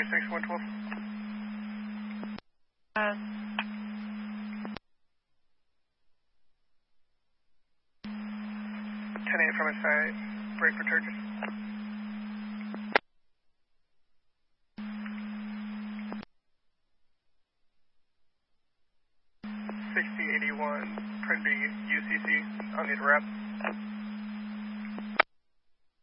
26, 112. 10-8 from his side, break for Turkish. $6081, print B, UCC, on these wrap.